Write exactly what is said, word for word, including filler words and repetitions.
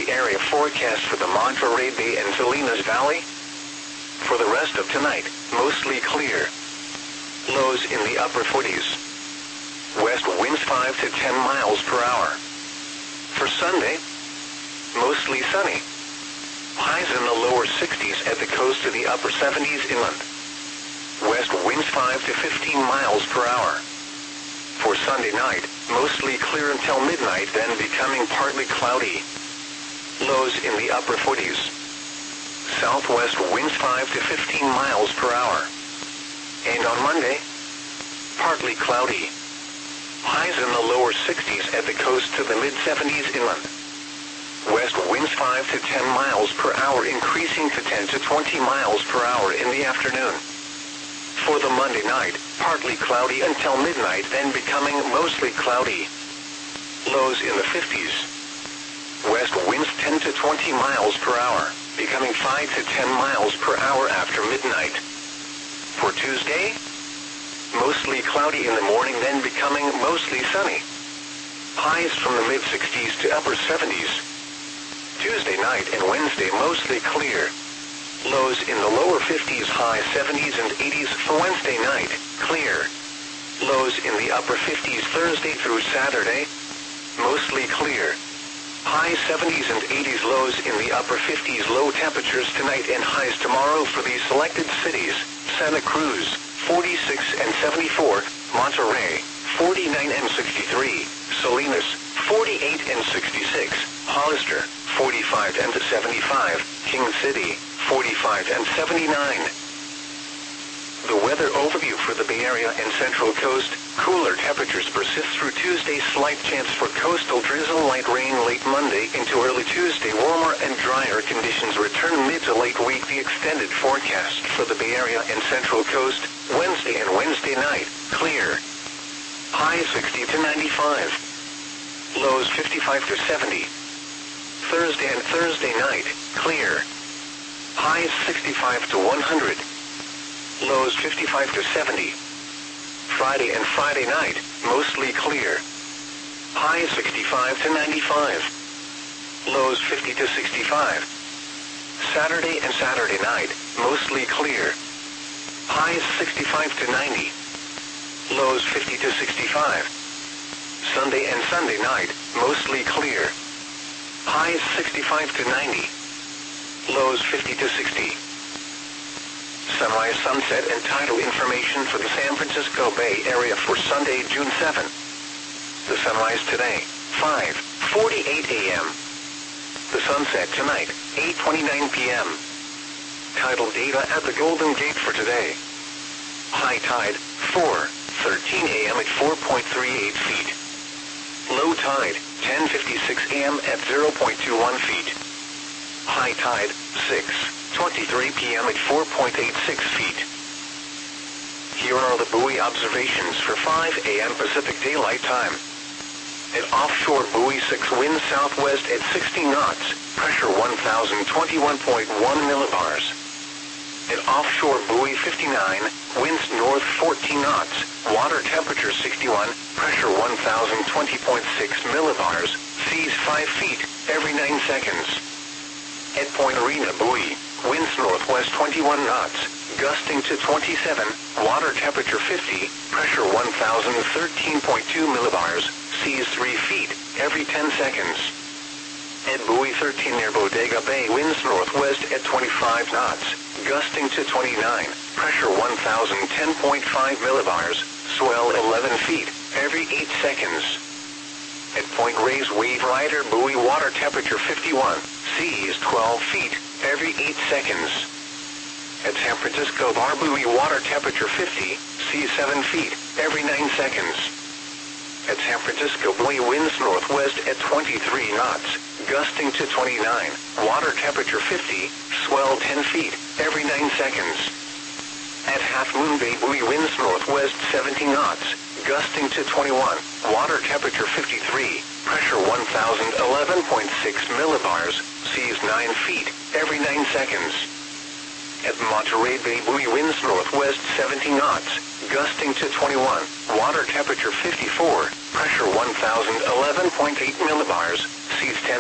the area forecast for the Monterey Bay and Salinas Valley. For the rest of tonight, mostly clear. Lows in the upper forties. West winds five to ten miles per hour. For Sunday, mostly sunny. Highs in the lower sixties at the coast to the upper seventies inland. West winds five to fifteen miles per hour. For Sunday night, mostly clear until midnight, then becoming partly cloudy. Lows in the upper forties. Southwest winds five to fifteen miles per hour. And on Monday, partly cloudy. Highs in the lower sixties at the coast to the mid-seventies inland. West winds five to ten miles per hour, increasing to ten to twenty miles per hour in the afternoon. For the Monday night, partly cloudy until midnight, then becoming mostly cloudy. Lows in the fifties. West winds ten to twenty miles per hour, becoming five to ten miles per hour after midnight. For Tuesday, mostly cloudy in the morning, then becoming mostly sunny. Highs from the mid-sixties to upper seventies. Tuesday night and Wednesday mostly clear. Lows in the lower fifties, high seventies and eighties for Wednesday night, clear. Lows in the upper fifties Thursday through Saturday, mostly clear. High seventies and eighties, lows in the upper fifties, low temperatures tonight and highs tomorrow for these selected cities: Santa Cruz, forty-six and seventy-four, Monterey, forty-nine and sixty-three, Salinas, forty-eight and sixty-six, Hollister, forty-five and seventy-five, King City, forty-five and seventy-nine. The weather overview for the Bay Area and Central Coast: cooler temperatures persist through Tuesday, slight chance for coastal drizzle, light rain late Monday into early Tuesday. Warmer and drier conditions return mid to late week. The extended forecast for the Bay Area and Central Coast: Wednesday and Wednesday night, clear. High sixty to ninety-five. Lows fifty-five to seventy. Thursday and Thursday night, clear. Highs sixty-five to one hundred. Lows fifty-five to seventy. Friday and Friday night, mostly clear. Highs sixty-five to ninety-five. Lows fifty to sixty-five. Saturday and Saturday night, mostly clear. Highs sixty-five to ninety. Lows fifty to sixty-five. Sunday and Sunday night, mostly clear. Highs sixty-five to ninety. Lows fifty to sixty. Sunrise, sunset, and tidal information for the San Francisco Bay Area for Sunday, June seventh. The sunrise today, five forty-eight a m The sunset tonight, eight twenty-nine p m Tidal data at the Golden Gate for today. High tide, four thirteen a m at four point three eight feet. Low tide, ten fifty-six a m at zero point two one feet. High tide, six twenty-three p m at four point eight six feet. Here are the buoy observations for five a m Pacific Daylight Time. At offshore buoy six, wind southwest at sixty knots, pressure one thousand twenty-one point one millibars. At offshore buoy fifty-nine, winds north fourteen knots, water temperature sixty-one, pressure one thousand twenty point six millibars, seas five feet, every nine seconds. At Point Arena buoy, winds northwest twenty-one knots, gusting to twenty-seven, water temperature fifty, pressure one thousand thirteen point two millibars, seas three feet, every ten seconds. At buoy thirteen near Bodega Bay, winds northwest at twenty-five knots, gusting to twenty-nine, pressure one thousand ten point five millibars, swell eleven feet, every eight seconds. At Point Reyes Wave Rider buoy, water temperature fifty-one, seas twelve feet, every eight seconds. At San Francisco Bar buoy, water temperature fifty, seas seven feet, every nine seconds. At San Francisco buoy, winds northwest at twenty-three knots, gusting to twenty-nine, water temperature fifty, swell ten feet, every nine seconds. At Half Moon Bay buoy, winds northwest seventy knots, gusting to twenty-one, water temperature fifty-three, pressure one thousand eleven point six millibars, seas nine feet, every nine seconds. At Monterey Bay buoy, winds northwest seventy knots, gusting to twenty-one, water temperature fifty-four, pressure one thousand eleven point eight millibars, seas ten